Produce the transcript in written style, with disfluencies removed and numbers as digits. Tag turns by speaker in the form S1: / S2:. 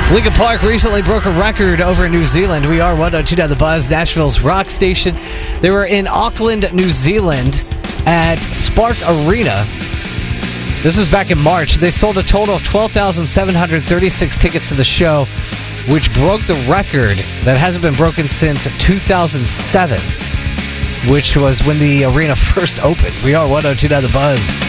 S1: Linkin Park recently broke a record over in New Zealand. We are 102 The Buzz, Nashville's rock station. They were in Auckland, New Zealand at Spark Arena. This was back in March. They sold a total of 12,736 tickets to the show, which broke the record that hasn't been broken since 2007, which was when the arena first opened. We are 102 The Buzz.